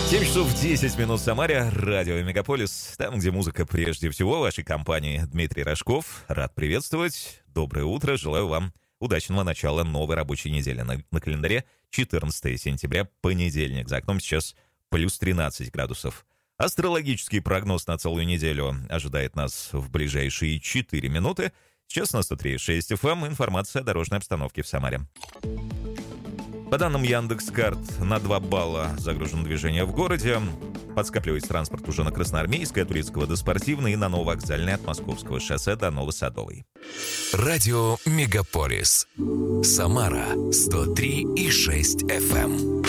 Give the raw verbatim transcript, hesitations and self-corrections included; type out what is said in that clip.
семь часов десять минут в Самаре, радио Мегаполис, там, где музыка прежде всего, в вашей компании Дмитрий Рожков. Рад приветствовать, доброе утро, желаю вам удачного начала новой рабочей недели. На, на календаре четырнадцатое сентября, понедельник, за окном сейчас плюс тринадцать градусов. Астрологический прогноз на целую неделю ожидает нас в ближайшие четыре минуты. Сейчас на сто три и шесть эф эм информация о дорожной обстановке в Самаре. По данным Яндекс.Карт, на два балла загружено движение в городе. Подскапливается транспорт уже на Красноармейской, от Турецкого до Спортивной и на Нововокзальной от Московского шоссе до Новосадовой. Радио Мегаполис. Самара сто три и шесть эф эм.